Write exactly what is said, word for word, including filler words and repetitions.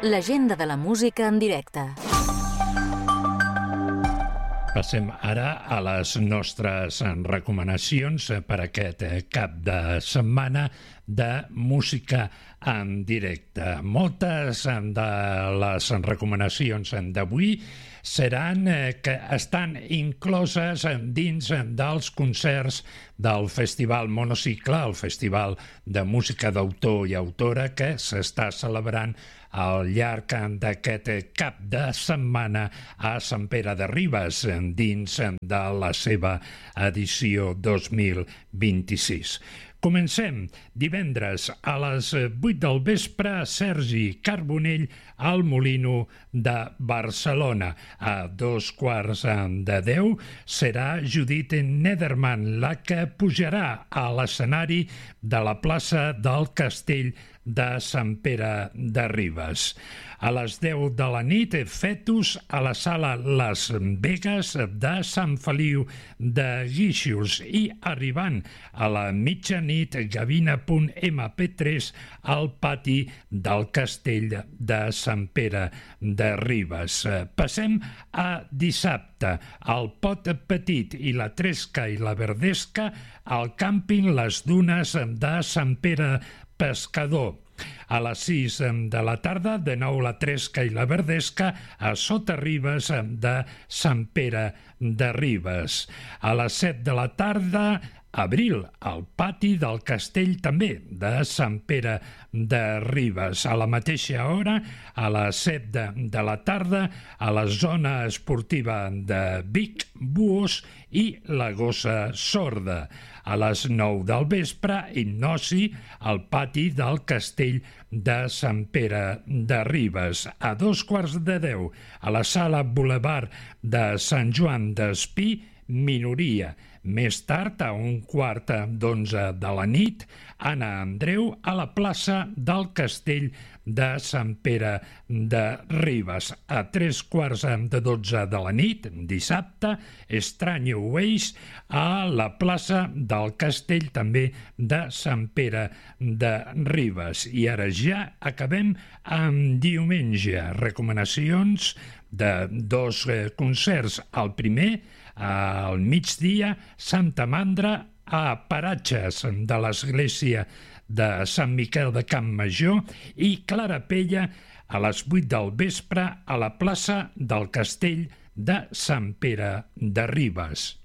L'agenda de la música en directe. Passem ara a les nostres recomanacions per aquest cap de setmana de música en directe. Moltes de les recomanacions d'avui seran que estan incloses dins dels concerts del Festival Monocicle, el Festival de Música d'Autor i Autora que s'està celebrant al llarg d'aquest cap de setmana a Sant Pere de Ribes, dins de la seva edició dos mil vint-i-sis. Comencem divendres a les vuit del vespre a Sergi Carbonell al Molino de Barcelona. A dos quarts de deu serà Judit Nederman la que pujarà a l'escenari de la plaça del Castell de Sant Pere de Ribes. A les deu de la nit, Fetus a la sala Las Vegas de Sant Feliu de Guíxols i arribant a la mitjanit Gavina punt ema pe tres al pati del Castell de Sant Pere de Ribes. Passem a dissabte. Al Pot Petit i la Tresca i la Verdesca al càmping Les Dunes de Sant Pere Pescador. A les sis de la tarda, de nou la Tresca i la Verdesca a Sota Ribes de Sant Pere de Ribes. A les set de la tarda, Abril, al pati del Castell també de Sant Pere de Ribes. A la mateixa hora, a les set de, de la tarda, a la zona esportiva de Vic, Buos i la Gossa Sorda. A les nou del vespre, Hipnosi, al pati del Castell de Sant Pere de Ribes. A dos quarts de deu, a la sala Boulevard de Sant Joan d'Espí, Minoria. Més tard, a un quart d'onze de la nit, Anna Andreu a la plaça del Castell de Sant Pere de Ribes. A tres quarts de dotze de la nit, dissabte, Estranyo Ways a la plaça del Castell també de Sant Pere de Ribes. I ara ja acabem amb diumenge. Recomanacions de dos concerts. El primer, al migdia, Santa Mandra a Paratges de l'església de Sant Miquel de Campmajor i Clara Pella a les vuit del vespre a la plaça del Castell de Sant Pere de Ribes.